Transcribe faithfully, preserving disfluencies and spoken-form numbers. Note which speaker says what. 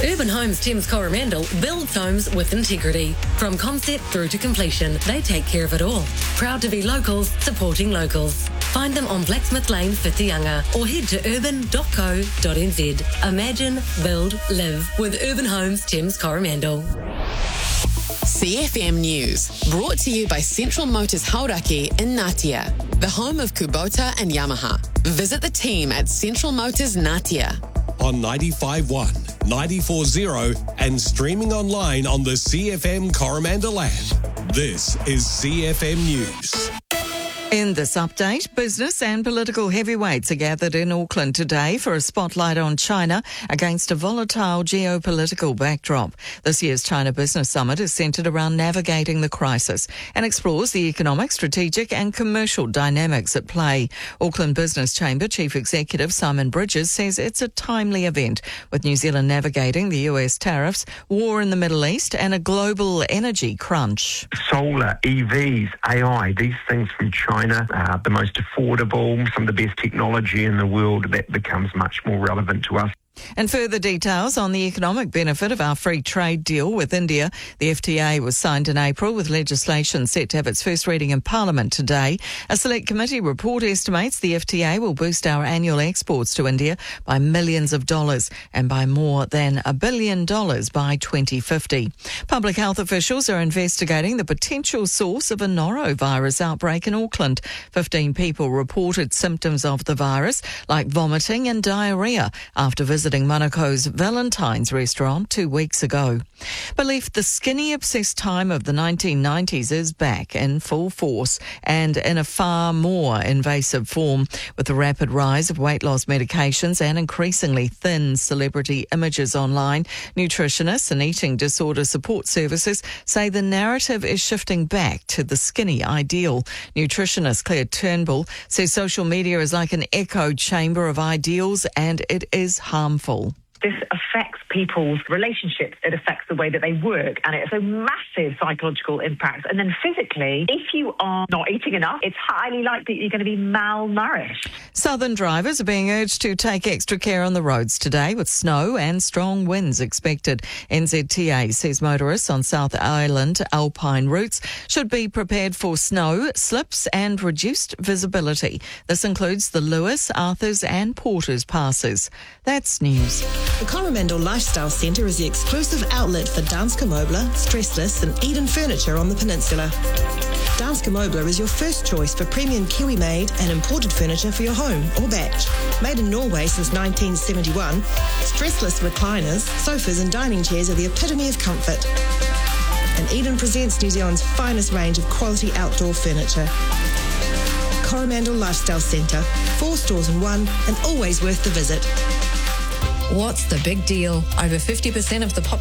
Speaker 1: Urban Homes Thames Coromandel builds homes with integrity. From concept through to completion, they take care of it all. Proud to be locals, supporting locals. Find them on Blacksmith Lane, Whitianga, or head to urban dot co dot n z. Imagine, build, live with Urban Homes Thames Coromandel.
Speaker 2: C F M News, brought to you by Central Motors Hauraki in Ngatea, the home of Kubota and Yamaha. Visit the team at Central Motors Ngatea.
Speaker 3: On ninety-five point one, ninety-four point zero and streaming online on the C F M Coromandel app. This is C F M News.
Speaker 4: In this update, business and political heavyweights are gathered in Auckland today for a spotlight on China against a volatile geopolitical backdrop. This year's China Business Summit is centred around navigating the crisis and explores the economic, strategic and commercial dynamics at play. Auckland Business Chamber Chief Executive Simon Bridges says it's a timely event, with New Zealand navigating the U S tariffs, war in the Middle East and a global energy crunch.
Speaker 5: Solar, E Vs, A I, these things from China. Uh, the most affordable, some of the best technology in the world, that becomes much more relevant to us.
Speaker 4: And further details on the economic benefit of our free trade deal with India. The F T A was signed in April, with legislation set to have its first reading in Parliament today. A select committee report estimates the F T A will boost our annual exports to India by millions of dollars and by more than a billion dollars by twenty fifty. Public health officials are investigating the potential source of a norovirus outbreak in Auckland. Fifteen people reported symptoms of the virus, like vomiting and diarrhoea, after visiting visiting Monaco's Valentine's restaurant two weeks ago. Belief the skinny-obsessed time of the nineteen nineties is back in full force and in a far more invasive form, with the rapid rise of weight loss medications and increasingly thin celebrity images online. Nutritionists and eating disorder support services say the narrative is shifting back to the skinny ideal. Nutritionist Claire Turnbull says social media is like an echo chamber of ideals and it is harmful.
Speaker 6: This affects people's relationships. It affects the way that they work, and it's a massive psychological impact. And then physically, if you are not eating enough, it's highly likely that you're going to be malnourished.
Speaker 4: Southern drivers are being urged to take extra care on the roads today, with snow and strong winds expected. N Z T A says motorists on South Island alpine routes should be prepared for snow, slips and reduced visibility. This includes the Lewis, Arthurs and Porters passes. That's news.
Speaker 7: The Coromandel Lifestyle Centre is the exclusive outlet for Danske Møbler, Stressless and Eden Furniture on the peninsula. Danske Møbler is your first choice for premium Kiwi-made and imported furniture for your home or batch. Made in Norway since nineteen seventy-one, stressless recliners, sofas and dining chairs are the epitome of comfort. And Eden presents New Zealand's finest range of quality outdoor furniture. Coromandel Lifestyle Centre, four stores in one and always worth the visit.
Speaker 8: What's the big deal? Over fifty percent of the population